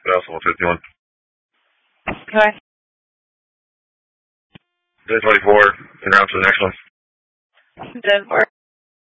Decimal 51. Okay. 1024, and route to the next one. 10-4.